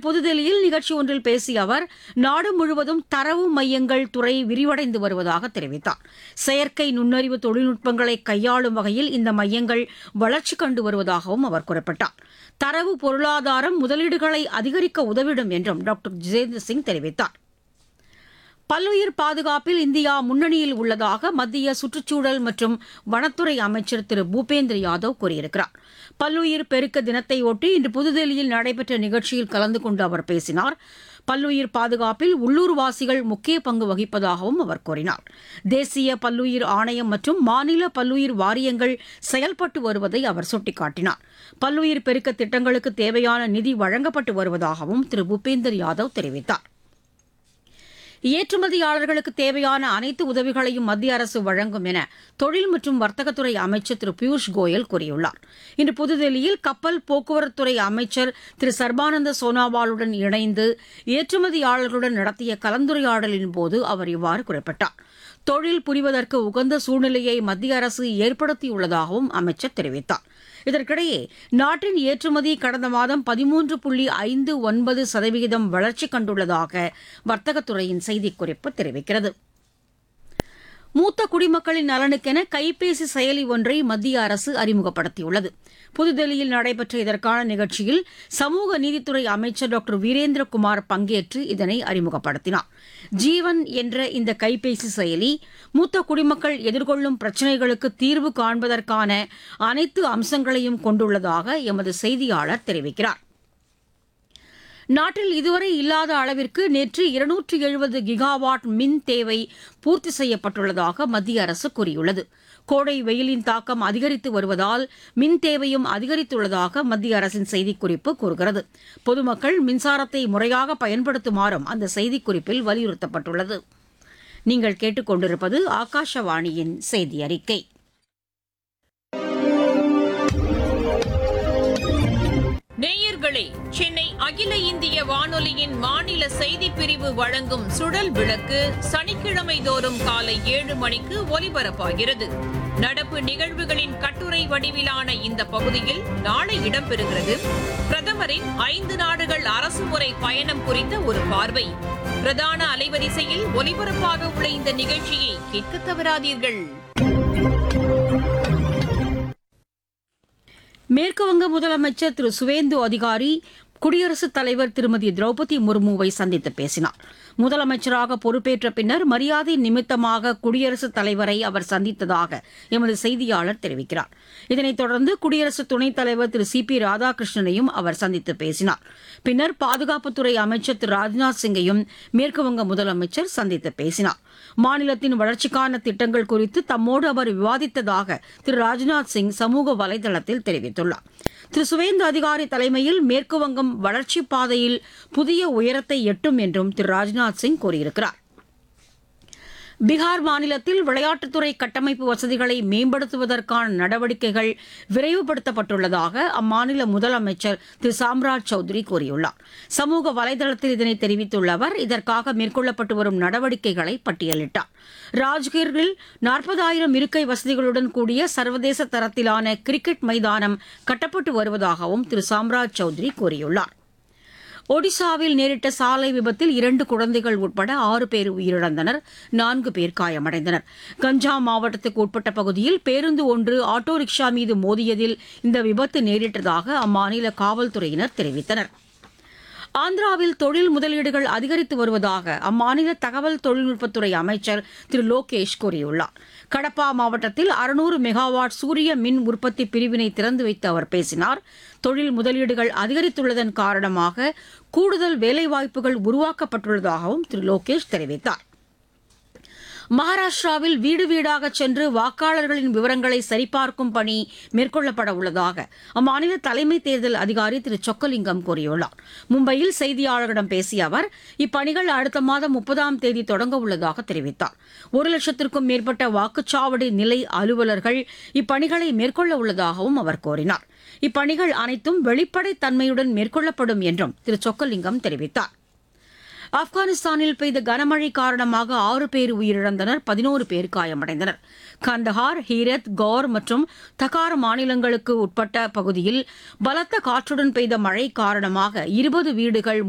புதுதில்லியில் நிகழ்ச்சி ஒன்றில் பேசிய அவர், நாடு முழுவதும் தரவு மையங்கள் துறை விரிவடைந்து வருவதாக தெரிவித்தார். செயற்கை நுண்ணறிவு தொழில்நுட்பங்களை கையாளும் வகையில் இந்த மையங்கள் வளர்ச்சி கண்டு வருவதாகவும் அவர் குறிப்பிட்டார். தரவு பொருளாதாரம் முதலீடுகளை அதிகரிக்க உதவிடும் என்றும் டாக்டர் ஜிதேந்திர சிங் தெரிவித்தார். பல்லுயிர் பாதுகாப்பில் இந்தியா முன்னணியில் உள்ளதாக மத்திய சுற்றுச்சூழல் மற்றும் வனத்துறை அமைச்சர் திரு பூபேந்திர யாதவ் கூறியிருக்கிறார். பல்லுயிர் பெருக்க தினத்தையொட்டி இன்று புதுதில்லியில் நடைபெற்ற நிகழ்ச்சியில் கலந்து கொண்டு அவர் பேசினார். பல்லுயிர் பாதுகாப்பில் உள்ளூர்வாசிகள் முக்கிய பங்கு வகிப்பதாகவும் அவர் கூறினார். தேசிய பல்லுயிர் ஆணையம் மற்றும் மாநில பல்லுயிர் வாரியங்கள் செயல்பட்டு வருவதை அவர் சுட்டிக்காட்டினார். பல்லுயிர் பெருக்க திட்டங்களுக்கு தேவையான நிதி வழங்கப்பட்டு வருவதாகவும் திரு பூபேந்திர யாதவ் தெரிவித்தார். ஏற்றுமதியாளர்களுக்கு தேவையான அனைத்து உதவிகளையும் மத்திய அரசு வழங்கும் என தொழில் மற்றும் வர்த்தகத்துறை அமைச்சர் திரு பியூஷ் கோயல் கூறியுள்ளார். இன்று புதுதில்லியில் கப்பல் போக்குவரத்துறை அமைச்சர் திரு சர்பானந்த சோனாவாலுடன் இணைந்து ஏற்றுமதியாளர்களுடன் நடத்திய கலந்துரையாடலின் போது அவர் இவ்வாறு குறிப்பிட்டார். தொழில் புரிவதற்கு உகந்த சூழ்நிலையை மத்திய அரசு ஏற்படுத்தியுள்ளதாகவும் அமைச்சர் தெரிவித்தார். இதற்கிடையே நாட்டின் ஏற்றுமதி கடந்த மாதம் 13.59% வளர்ச்சி கண்டுள்ளதாக வர்த்தகத்துறையின் செய்திக்குறிப்பு தெரிவிக்கிறது. மூத்த குடிமக்களின் நலனுக்கென கைபேசி செயலி ஒன்றை மத்திய அரசு அறிமுகப்படுத்தியுள்ளது. புதுதில்லியில் நடைபெற்ற இதற்கான நிகழ்ச்சியில் சமூக நீதித்துறை அமைச்சர் டாக்டர் வீரேந்திரகுமார் பங்கேற்று இதனை அறிமுகப்படுத்தினார். ஜீவன் என்ற இந்த கைபேசி செயலி மூத்த குடிமக்கள் எதிர்கொள்ளும் பிரச்சினைகளுக்கு தீர்வு காண்பதற்கான அனைத்து அம்சங்களையும் கொண்டுள்ளதாக எமது செய்தியாளர் தெரிவிக்கிறார். நாட்டில் இதுவரை இல்லாத அளவிற்கு நேற்று 270 கிகாவாட் மின் தேவை பூர்த்தி செய்யப்பட்டுள்ளதாக மத்திய அரசு கூறியுள்ளது. கோடை வெயிலின் தாக்கம் அதிகரித்து வருவதால் மின் தேவையும் அதிகரித்துள்ளதாக மத்திய அரசின் செய்திக்குறிப்பு கூறுகிறது. பொதுமக்கள் மின்சாரத்தை முறையாக பயன்படுத்துமாறும் அந்த செய்திக்குறிப்பில் வலியுறுத்தப்பட்டுள்ளது. நீங்கள் கேட்டுக்கொண்டிருப்பது ஆகாஷவாணியின் செய்தி அறிக்கை. நேயர்களே, சென்னை அகில இந்திய வானொலியின் மாநில செய்திப் பிரிவு வழங்கும் சுழல் விளக்கு சனிக்கிழமை தோறும் காலை 7 மணிக்கு ஒலிபரப்பாகிறது. நடப்பு நிகழ்வுகளின் கட்டுரை வடிவிலான இந்த பகுதியில் நாளை இடம்பெறுகிறது. பிரதமரின் 5 நாடுகள் அரசுமுறை பயணம் குறித்த ஒரு பார்வை. பிரதான அலைவரிசையில் ஒலிபரப்பாக உள்ள இந்த நிகழ்ச்சியை கேட்க தவறாதீர்கள். மேற்குவங்க முதலமைச்சர் திரு சுவேந்து அதிகாரி குடியரசுத் தலைவர் திருமதி திரௌபதி முர்முவை சந்தித்து பேசினார். முதலமைச்சராக பொறுப்பேற்ற பின்னர் மரியாதை நிமித்தமாக குடியரசுத் தலைவரை அவர் சந்தித்ததாக எமது செய்தியாளர் தெரிவிக்கிறார். இதனைத் தொடர்ந்து குடியரசு துணைத் தலைவர் திரு சி.பி. ராதாகிருஷ்ணனையும் அவர் சந்தித்து பேசினார். பின்னர் பாதுகாப்புத்துறை அமைச்சர் திரு ராஜ்நாத் சிங்கையும் மேற்குவங்க முதலமைச்சர் சந்தித்து பேசினார். மாநிலத்தின் வளர்ச்சிக்கான திட்டங்கள் குறித்து தம்மோடு அவர் விவாதித்ததாக திரு ராஜ்நாத் சிங் சமூக வலைதளத்தில் தெரிவித்துள்ளார். திரு சுவேந்து அதிகாரி தலைமையில் மேற்குவங்கம் வளர்ச்சிப் பாதையில் புதிய உயரத்தை எட்டும் என்றும் திரு ராஜ்நாத் சிங் கூறியிருக்கிறார். பீகார் மாநிலத்தில் விளையாட்டுத்துறை கட்டமைப்பு வசதிகளை மேம்படுத்துவதற்கான நடவடிக்கைகள் விரைவுபடுத்தப்பட்டுள்ளதாக அம்மாநில முதலமைச்சர் திரு சாம்ராஜ் சௌத்ரி கூறியுள்ளார். சமூக வலைதளத்தில் இதனை தெரிவித்துள்ள அவர் இதற்காக மேற்கொள்ளப்பட்டு வரும் நடவடிக்கைகளை பட்டியலிட்டார். ராஜ்கிரில் 40,000 இருக்கை வசதிகளுடன் கூடிய சர்வதேச தரத்திலான கிரிக்கெட் மைதானம் கட்டப்பட்டு வருவதாகவும் திரு சாம்ராஜ் சௌத்ரி கூறியுள்ளார். ஒடிசாவில் நேரிட்ட சாலை விபத்தில் 2 குழந்தைகள் உட்பட 6 பேர் உயிரிழந்தனர். 4 பேர் காயமடைந்தனர். கஞ்சா மாவட்டத்துக்கு உட்பட்ட பகுதியில் பேருந்து ஒன்று ஆட்டோ ரிக்ஷா மீது மோதியதில் இந்த விபத்து நேரிட்டதாக அம்மாநில காவல்துறையினர் தெரிவித்தனர். ஆந்திராவில் தொழில் முதலீடுகள் அதிகரித்து வருவதாக அம்மாநில தகவல் தொழில்நுட்பத்துறை அமைச்சர் திரு லோகேஷ் கூறியுள்ளார். கடப்பா மாவட்டத்தில் 600 மெகாவாட் சூரிய மின் உற்பத்தி பிரிவினை திறந்து வைத்து அவர் பேசினார். தொழில் முதலீடுகள் அதிகரித்துள்ளதன் காரணமாக கூடுதல் வேலைவாய்ப்புகள் உருவாக்கப்பட்டுள்ளதாகவும் திரு லோகேஷ் தெரிவித்தார். மகாராஷ்டிராவில் வீடு வீடாக சென்று வாக்காளர்களின் விவரங்களை சரிபார்க்கும் பணி மேற்கொள்ளப்பட உள்ளதாக அம்மாநில தலைமை தேர்தல் அதிகாரி திரு சொக்கலிங்கம் கூறியுள்ளார். மும்பையில் செய்தியாளர்களிடம் பேசிய அவர் இப்பணிகள் அடுத்த மாதம் 30ஆம் தேதி தொடங்க உள்ளதாக தெரிவித்தார். 1,00,000க்கும் மேற்பட்ட வாக்குச்சாவடி நிலை அலுவலர்கள் இப்பணிகளை மேற்கொள்ள உள்ளதாகவும் அவர் கூறினார். இப்பணிகள் அனைத்தும் வெளிப்படைத் தன்மையுடன் மேற்கொள்ளப்படும் என்றும் திரு சொக்கலிங்கம் தெரிவித்தார். ஆப்கானிஸ்தானில் பெய்த கனமழை காரணமாக 6 பேர் உயிரிழந்தனர். 11 பேர் காயமடைந்தனர். கந்தஹார், ஹீரத், கௌர் மற்றும் தகார் மாநிலங்களுக்கு உட்பட்ட பகுதியில் பலத்த காற்றுடன் பெய்த மழை காரணமாக 20 வீடுகள்